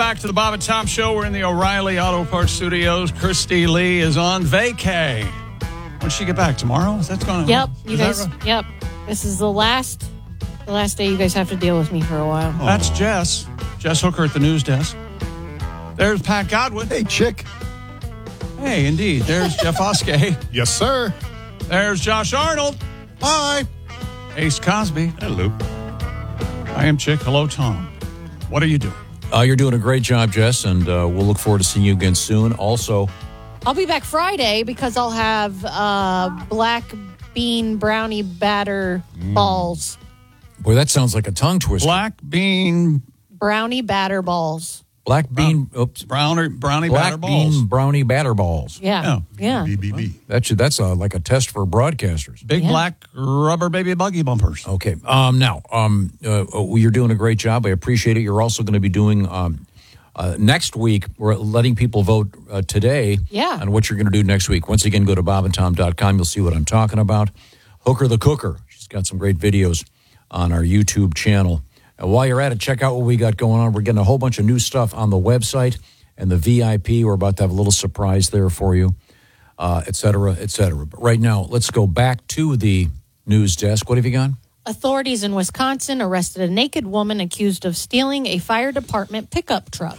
back to the Bob and Tom Show. We're in the O'Reilly Auto Parts Studios. Christy Lee is on vacay. When she get back tomorrow? Is that going to? Yep, you guys. Right? Yep, this is the last day you guys have to deal with me for a while. Oh. That's Jess Hooker at the news desk. There's Pat Godwin. Hey, chick. Hey, indeed. There's Jeff Oskey. Yes, sir. There's Josh Arnold. Hi. Ace Cosby. Hello. I am Chick. Hello, Tom. What are you doing? You're doing a great job, Jess, and we'll look forward to seeing you again soon. Also, I'll be back Friday because I'll have black bean brownie batter balls. Boy, that sounds like a tongue twister. Black bean brownie batter balls. Black bean, brownie black batter bean balls. brownie batter balls. Yeah. BBB. That's like a test for broadcasters. Big black rubber baby buggy bumpers. Okay. Now, you're doing a great job. I appreciate it. You're also going to be doing next week. We're letting people vote today on what you're going to do next week. Once again, go to bobandtom.com. You'll see what I'm talking about. Hooker the Cooker. She's got some great videos on our YouTube channel. And while you're at it, check out what we got going on. We're getting a whole bunch of new stuff on the website and the VIP. We're about to have a little surprise there for you, et cetera, et cetera. But right now, let's go back to the news desk. What have you got? Authorities in Wisconsin arrested a naked woman accused of stealing a fire department pickup truck.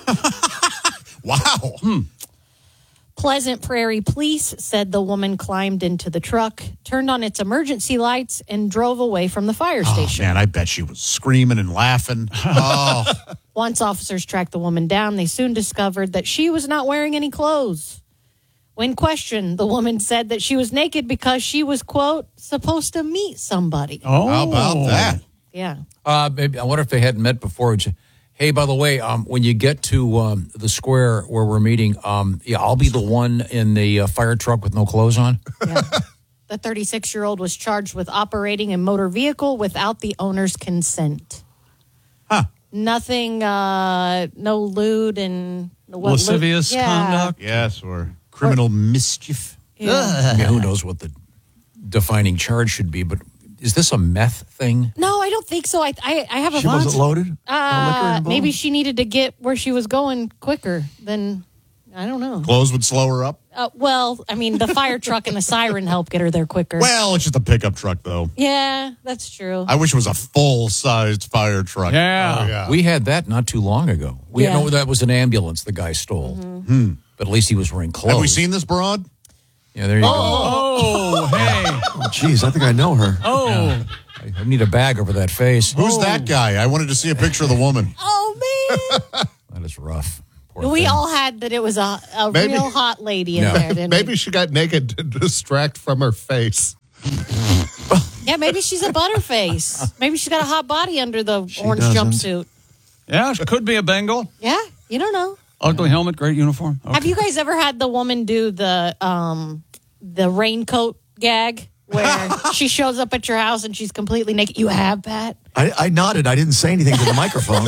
Wow. Pleasant Prairie Police said the woman climbed into the truck, turned on its emergency lights, and drove away from the fire station. Man, I bet she was screaming and laughing. Oh. Once officers tracked the woman down, they soon discovered that she was not wearing any clothes. When questioned, the woman said that she was naked because she was, quote, supposed to meet somebody. Oh. How about that? Yeah. Maybe, I wonder if they hadn't met before. Hey, by the way, when you get to the square where we're meeting, I'll be the one in the fire truck with no clothes on. Yeah. The 36-year-old was charged with operating a motor vehicle without the owner's consent. Huh. Nothing, no lewd and... lascivious conduct? Yes, or criminal mischief. Yeah. Who knows what the defining charge should be, but is this a meth thing? No, I don't think so. I have a She wasn't loaded? maybe she needed to get where she was going quicker than, I don't know. Clothes would slow her up? Well, I mean, the fire truck and the siren help get her there quicker. Well, it's just a pickup truck, though. Yeah, that's true. I wish it was a full-sized fire truck. Yeah. Oh, yeah. We had that not too long ago. We know that was an ambulance the guy stole. Mm-hmm. But at least he was wearing clothes. Have we seen this broad? Yeah, there you go. Oh, hey. Oh, geez, I think I know her. Oh. Yeah. I need a bag over that face. Who's that guy? I wanted to see a picture of the woman. Oh, man. That is rough. Poor We thing. all had that it was a Maybe- real hot lady in No. there, didn't Maybe she got naked to distract from her face. we? Yeah, maybe she's a butterface. Maybe she's got a hot body under the orange doesn't. jumpsuit. Yeah, it could be a Bengal. Yeah, you don't know. Ugly helmet, great uniform. Okay. Have you guys ever had the woman do the raincoat gag where she shows up at your house and she's completely naked? You have, Pat? I nodded. I didn't say anything to the microphone.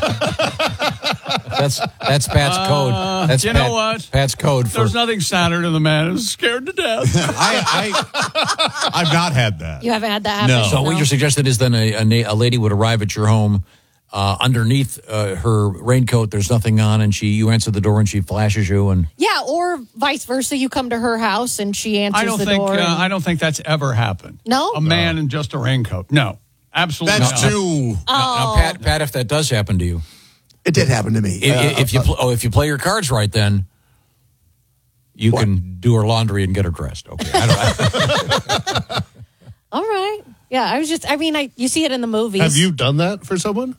That's Pat's code. That's you know what? Pat's code for. There's nothing sadder than the man who's scared to death. I've not had that. You haven't had that happen? No. So what you're suggesting is then a lady would arrive at your home. Underneath her raincoat, there's nothing on, and you answer the door, and she flashes you. And Yeah, or vice versa. You come to her house and she answers the door. I don't think that's ever happened. No? A man in just a raincoat. No, absolutely That's not. too. now, Pat, if that does happen to you, It did happen to me. if you play your cards right, then you can do her laundry and get her dressed. Okay, All right. Yeah, you see it in the movies. Have you done that for someone?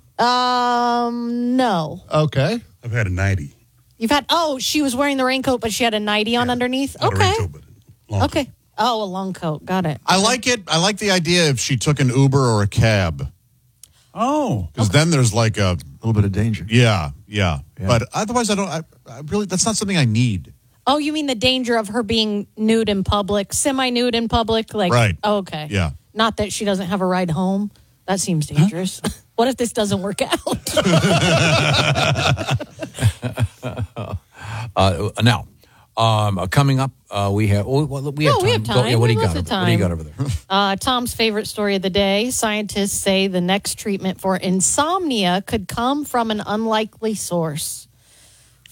No. Okay. I've had a 90. You've had, she was wearing the raincoat, but she had a nightie on underneath? Not a Okay. raincoat, but a long Okay. Oh, a long coat. Got it. I like it. I like the idea if she took an Uber or a cab. Oh. Because then there's like a little bit of danger. Yeah. But otherwise, I really, that's not something I need. Oh, you mean the danger of her being nude in public, semi-nude in public? Like, Right. Oh, okay. Yeah. Not that she doesn't have a ride home. That seems dangerous. What if this doesn't work out? now, coming up, we have time. We have time. Yeah, what do you We got? have lots of What do you got over there? Tom's favorite story of the day. Scientists say the next treatment for insomnia could come from an unlikely source.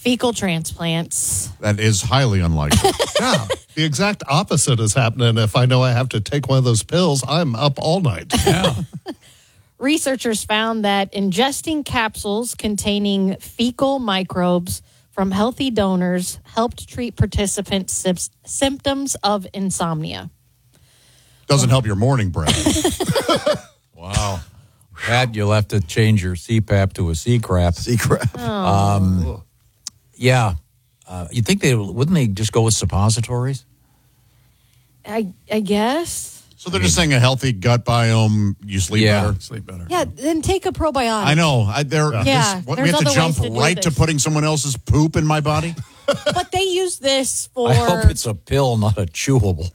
Fecal transplants. That is highly unlikely. Yeah, the exact opposite is happening. If I know I have to take one of those pills, I'm up all night. Yeah. Researchers found that ingesting capsules containing fecal microbes from healthy donors helped treat participants' symptoms of insomnia. Doesn't help your morning breath. Wow. Pat, you'll have to change your CPAP to a C-crap. C-crap. Yeah. You think wouldn't they just go with suppositories? I guess. So they're just saying a healthy gut biome, you sleep better? Sleep better. Yeah, then take a probiotic. I know. We there's have to other jump ways to do right to this. putting someone else's poop in my body? But they use this for. I hope it's a pill, not a chewable.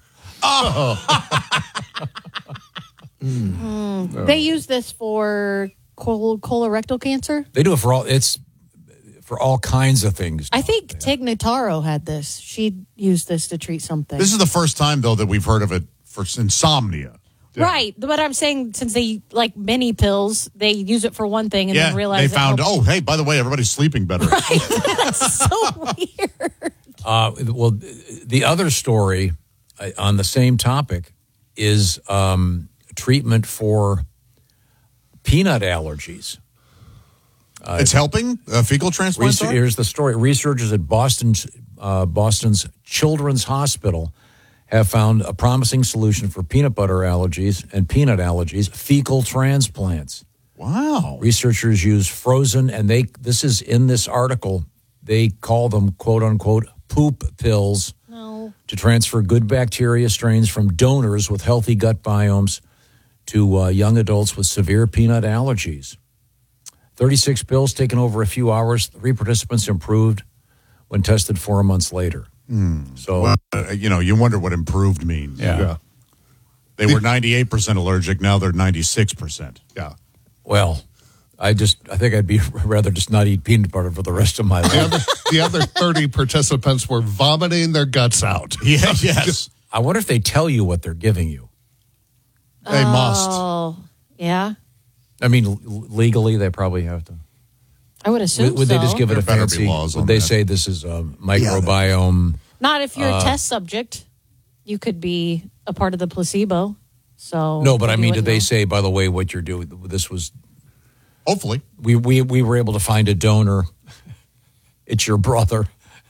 They use this for colorectal cancer. They do it for all kinds of things. I think Tig Notaro had this. She used this to treat something. This is the first time, though, that we've heard of it for insomnia. Right, but I'm saying since they like mini pills, they use it for one thing and then realize they found, hey, by the way, everybody's sleeping better. Right, that's so weird. Well, the other story on the same topic is treatment for peanut allergies. It's helping fecal transplants? Here's the story. Researchers at Boston's Children's Hospital have found a promising solution for peanut butter allergies and peanut allergies, fecal transplants. Wow. Researchers use frozen, and this is in this article, they call them, quote unquote, poop pills to transfer good bacteria strains from donors with healthy gut biomes to young adults with severe peanut allergies. 36 pills taken over a few hours. 3 participants improved when tested 4 months later. So, well, you wonder what improved means. Yeah. They were 98% allergic. Now they're 96%. Yeah. well, I think I'd be rather just not eat peanut butter for the rest of my life. The other 30 participants were vomiting their guts out. Yes. I wonder if they tell you what they're giving you. They must. Oh, yeah. I mean, legally, they probably have to. I would assume Would they just give it There a better be fancy? laws on Would they that. say this is a microbiome? Not if you're a test subject. You could be a part of the placebo. So No, but I mean, did they know. say, by the way, what you're doing? This was Hopefully. we were able to find a donor. It's your brother.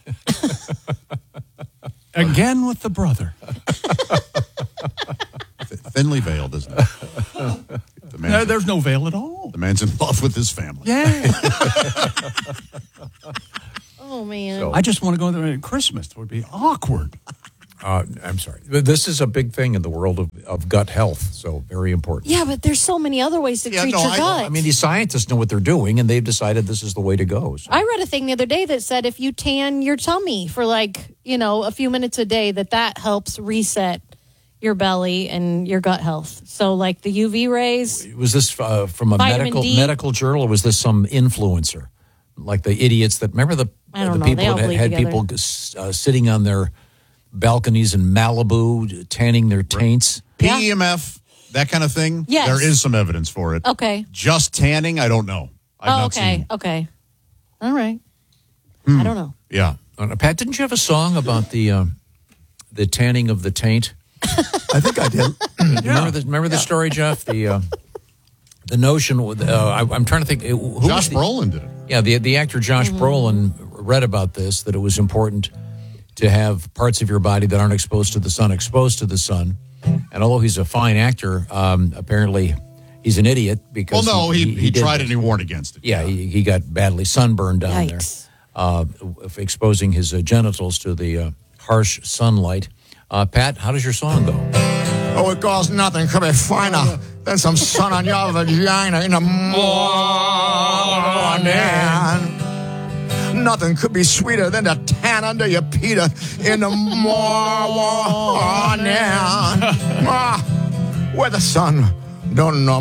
Again with the brother. Thinly veiled, isn't it? There's no veil at all. The man's in love with his family. Yeah. Oh man. So- I just want to go there at Christmas. It would be awkward. I'm sorry. This is a big thing in the world of gut health, so very important. Yeah, but there's so many other ways to treat your gut. I mean, these scientists know what they're doing, and they've decided this is the way to go. So. I read a thing the other day that said if you tan your tummy for a few minutes a day, that helps reset your belly and your gut health. So like the UV rays. Was this from a Vitamin D. medical journal, or was this some influencer? Like the idiots that, remember the I don't know. people They all that bleed had together. people sitting on their balconies in Malibu, tanning their taints? PEMF, that kind of thing. Yes. There is some evidence for it. Okay. Just tanning, I don't know. I've not seen. Okay. All right. I don't know. Yeah. Pat, didn't you have a song about the tanning of the taint? I think I did. Remember the story, Jeff? The notion. I'm trying to think. Who Josh was Brolin did it. Yeah, the actor Josh Brolin read about this, that it was important to have parts of your body that aren't exposed to the sun. And although he's a fine actor, apparently he's an idiot because he did tried this. it and he warned against it. Yeah, he got badly sunburned down Yikes. there, exposing his genitals to the harsh sunlight. Pat, how does your song go? Oh, it goes, nothing could be finer than some sun on your vagina in the morning. Nothing could be sweeter than the tan under your Peter in the morning. Where the sun don't know